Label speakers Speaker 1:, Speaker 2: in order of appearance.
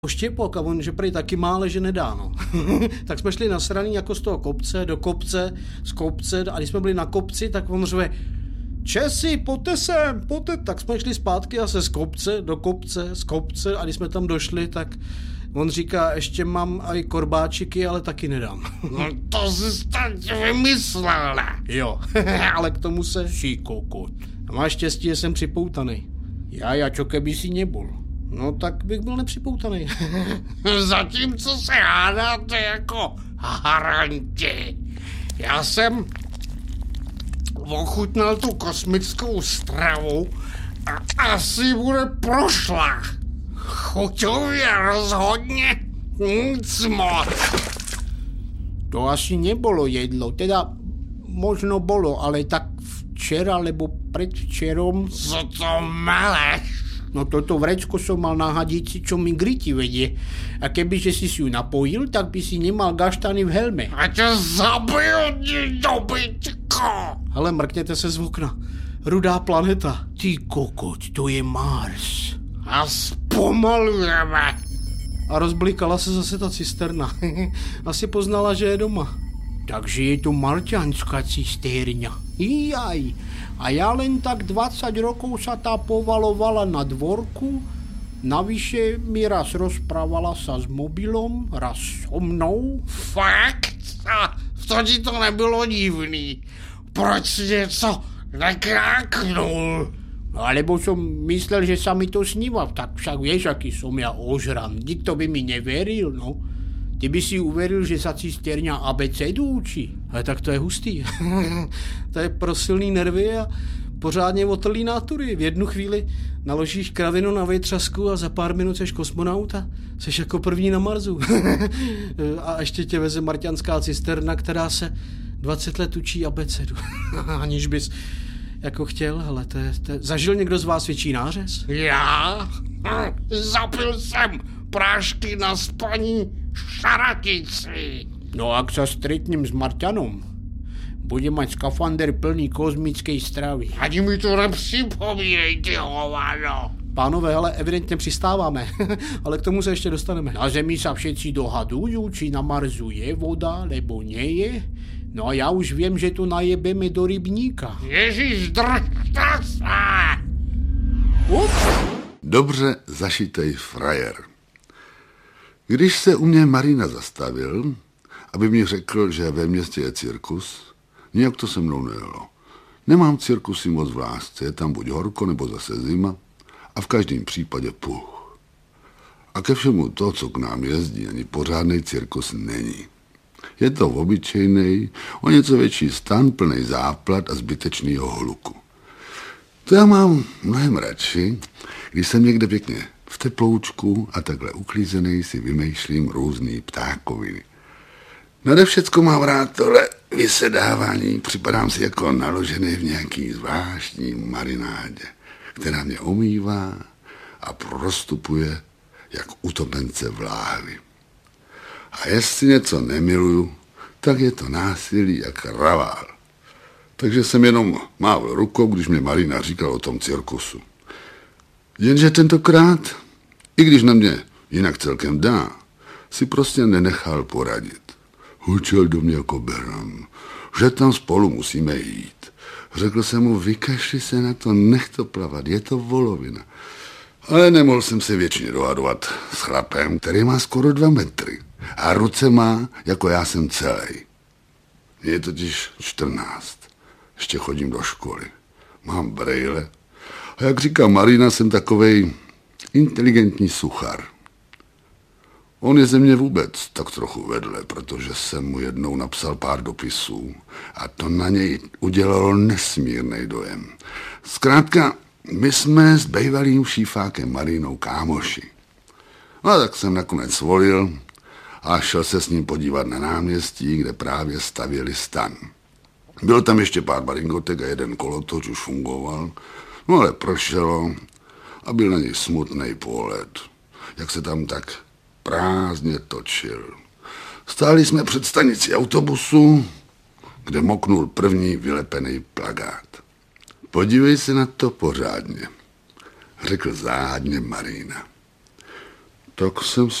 Speaker 1: Štěpok a on, že prý taky má, ale že nedá, no. Tak jsme šli nasraný jako z toho kopce, do kopce, z kopce a když jsme byli na kopci, tak on řve Česi, pojďte sem, pojďte. Tak jsme šli zpátky a se z kopce, do kopce, z kopce a když jsme tam došli, tak on říká, ještě mám i korbáčiky, ale taky nedám.
Speaker 2: No to jsi tak vymyslel, ne?
Speaker 1: Jo, ale k tomu se ší kokot. A máš štěstí, že jsem připoutaný. Já čo keby si nebol. No tak bych byl nepřipoutaný.
Speaker 2: Zatímco se hádáte jako haranti. Já jsem ochutnal tu kosmickou stravu a asi bude prošla. Chuťově rozhodně nic moc.
Speaker 1: To asi nebolo jedlo, teda možno bolo, ale tak včera, lebo predvčerom...
Speaker 2: Co to meleš?
Speaker 1: No toto vrecko som mal na hadici, čo mi griti vedie. A kebyže si ju napojil, tak by si nemal gaštany v helme.
Speaker 2: A ťa zabiju, dobytko!
Speaker 1: Hele, mrkněte se z okna. Rudá planeta. Ty kokot, to je Mars.
Speaker 2: A zpomalujeme.
Speaker 1: A rozblikala se zase ta cisterna. Asi poznala, že je doma. Takže je to marťanská cisterňa. Jaj. A ja len tak 20 rokov sa tá povalovala na dvorku, navyše mi raz rozprávala sa s mobilom, raz so mnou.
Speaker 2: Fakt? A to ti to nebylo divný. Proč si něco nekráknul?
Speaker 1: Alebo som myslel, že sa mi to sníva, tak však vieš, aký som ja ožran. Nikto by mi neveril, no. Ty by si uveril, že sa cisterňa abecedu učí. Ale tak to je hustý. To je pro silný nervy a pořádně otrlý nátury. V jednu chvíli naložíš kravinu na vejtřasku a za pár minut seš kosmonauta. Seš jako první na Marsu. A ještě tě veze marťanská cisterna, která se 20 let učí abecedu. Aniž bys jako chtěl. Hele, zažil někdo z vás větší nářez?
Speaker 2: Já? Zapil jsem prášky na spaní šaratici.
Speaker 1: No ak sa stretnem s Marťanom, bude mať skafander plný kozmickej stravy.
Speaker 2: Ani mi to nepřipomínej, ty hovado.
Speaker 1: Pánové, ale evidentně přistáváme, ale k tomu se ještě dostaneme. Na Zemi sa všetci dohadujú, či na Marsu je voda, nebo nie je. No a já už vím, že to najebeme do rybníka.
Speaker 2: Ježíš, držte se!
Speaker 3: Dobře zašitej frajer. Když se u mě Marina zastavil, aby mi řekl, že ve městě je cirkus, nijak to se mnou nejelo. Nemám cirkusy moc v lásce, je tam buď horko, nebo zase zima a v každém případě puch. A ke všemu to, co k nám jezdí, ani pořádnej cirkus není. Je to obyčejnej, o něco větší stan, plnej záplat a zbytečného hluku. To já mám mnohem radši, když jsem někde pěkně v teploučku a takhle uklízenej si vymýšlím různý ptákoviny. Nade všecko mám rád tohle vysedávání, připadám si jako naložený v nějaký zvláštní marinádě, která mě omývá a prostupuje jak utopence v láhvi. A jestli něco nemiluju, tak je to násilí jak ravál. Takže jsem jenom mával rukou, když mě Marina říkala o tom cirkusu. Jenže tentokrát, i když na mě jinak celkem dá, si prostě nenechal poradit. Hučel do mě jako beran, že tam spolu musíme jít. Řekl jsem mu, vykašli se na to, nech to plavat, je to volovina. Ale nemohl jsem se věčně dohadovat s chlapem, který má skoro 2 metry a ruce má, jako já jsem celý. Je totiž 14, ještě chodím do školy, mám brejle a jak říká Marina, jsem takovej inteligentní suchar. On je ze mě vůbec tak trochu vedle, protože jsem mu jednou napsal pár dopisů a to na něj udělalo nesmírný dojem. Zkrátka, my jsme s bejvalým šífákem Marinou kámoši. No tak jsem nakonec svolil a šel se s ním podívat na náměstí, kde právě stavěli stan. Bylo tam ještě pár baringotek a jeden kolotoč už fungoval, no ale prošelo a byl na něj smutný pohled, jak se tam tak prázdně točil. Stáli jsme před stanicí autobusu, kde moknul první vylepený plakát. Podívej se na to pořádně, řekl záhadně Marina. Tak jsem